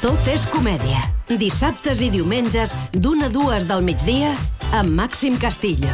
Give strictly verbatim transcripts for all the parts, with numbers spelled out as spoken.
Tot és comèdia. Dissabtes i diumenges, d'una a dues del migdia, amb Màxim Castillo.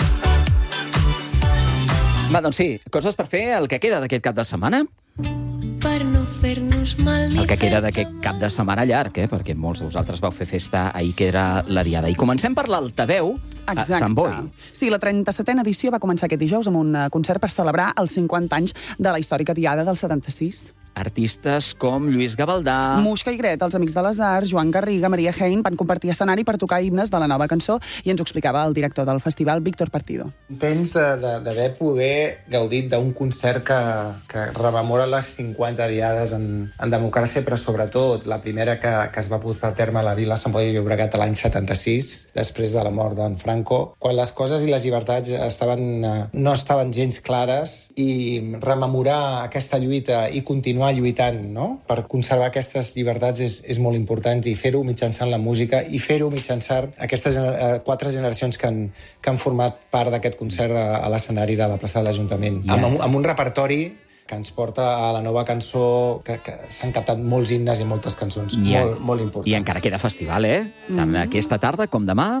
Va, doncs sí, coses per fer el que queda d'aquest cap de setmana. Per no fer-nos mal. El que queda d'aquest cap de setmana llarg, eh? Perquè molts de vosaltres vau fer festa ahir, que era la diada. I comencem per l'altaveu a Sant Boi. Sí, la trenta-setena edició va començar aquest dijous amb un concert per celebrar els cinquanta anys de la històrica diada del setanta-sis. Artistes com Lluís Gavaldà... Muixca i Gret, els Amics de les Arts, Joan Garriga, Maria Hein van compartir escenari per tocar himnes de la nova cançó i ens ho explicava el director del festival, Víctor Partido. Contents d'haver poder gaudit d'un concert que, que rememora les cinquanta diades en, en democràcia, però sobretot la primera que, que es va portar a terme a la Vila Sant Boi de Llobregat l'any setanta-sis, després de la mort d'en Franco, quan les coses i les llibertats estaven, no estaven gens clares, i rememorar aquesta lluita i continuar lluitant, no? Per conservar aquestes llibertats és, és molt important, i fer-ho mitjançant la música i fer-ho mitjançant aquestes eh, quatre generacions que han, que han format part d'aquest concert a, a l'escenari de la plaça de l'Ajuntament. Yeah. Amb, amb un repertori que ens porta a la nova cançó, que, que s'han cantat molts himnes i moltes cançons yeah. molt, molt importants. I encara queda festival, eh? Tant mm. aquesta tarda com demà.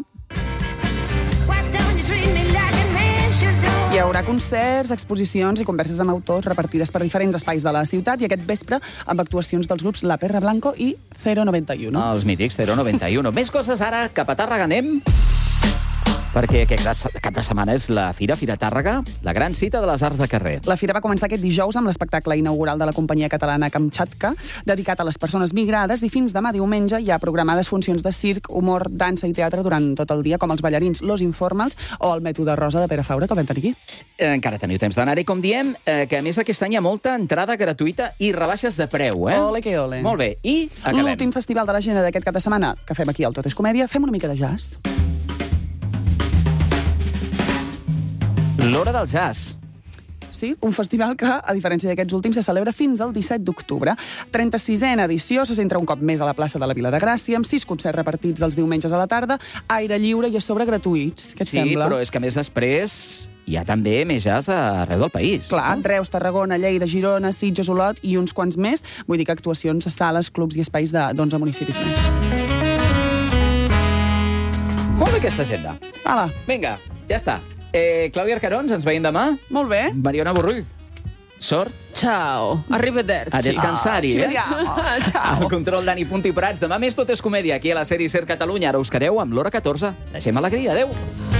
Hi haurà concerts, exposicions i converses amb autors repartides per diferents espais de la ciutat, i aquest vespre amb actuacions dels grups La Perra Blanco i zero noventa i u. Ah, els mítics zero noventa i u. Més coses ara, cap a Tàrrega anem, perquè aquest cap de setmana és la Fira, Fira Tàrrega, la gran cita de les arts de carrer. La Fira va començar aquest dijous amb l'espectacle inaugural de la companyia catalana Kamchatka, dedicat a les persones migrades, i fins demà diumenge hi ha programades funcions de circ, humor, dansa i teatre durant tot el dia, com els ballarins Los Informals o el Mètode Rosa de Pere Faura, que vam tenir aquí. Eh, encara teniu temps d'anar-hi, com diem, eh, que a més aquest any hi ha molta entrada gratuïta i rebaixes de preu, eh? Ole que ole. Molt bé, i acabem. L'últim festival de l'agenda d'aquest cap de setmana que fem aquí al Tot és Comèdia, fem una mica de jazz. L'Hora del Jazz. Sí, un festival que, a diferència d'aquests últims, se celebra fins al disset d'octubre. trenta-sisena edició, se centra un cop més a la plaça de la Vila de Gràcia, amb sis concerts repartits els diumenges a la tarda, aire lliure i a sobre gratuïts. Què et sí, sembla? Sí, però és que a més després hi ha també més jazz arreu del país. Clar, no? Reus, Tarragona, Lleida, Girona, Sitges, Olot i uns quants més. Vull dir que actuacions a sales, clubs i espais d'onze municipis més. Molt bé aquesta agenda. Hala. Vinga, ja està. Eh, Clàudia Arcarons, ens veiem demà. Molt bé. Mariona Borrull. Sort. Ciao. Arrivederci. A descansar-hi, oh, eh? Ciao. Al control Dani Punto i Prats. Demà més Tot és Comèdia, aquí a la sèrie Ser Catalunya. Ara us quedeu amb l'Hora catorze. Deixem alegria. Adéu.